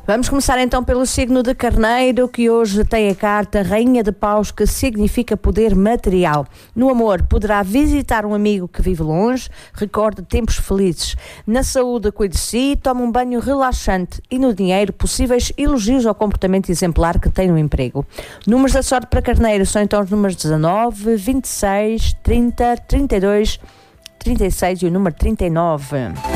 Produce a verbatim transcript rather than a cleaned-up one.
Vamos começar então pelo signo de Carneiro, que hoje tem a carta Rainha de Paus, que significa poder material. No amor, poderá visitar um amigo que vive longe, recorde tempos felizes. Na saúde, cuide de si, tome um banho relaxante. E no dinheiro, possíveis elogios ao comportamento exemplar que tem no emprego. Números da sorte para Carneiro são então os números dezanove, vinte e seis, trinta, trinta e dois, trinta e seis e o número trinta e nove.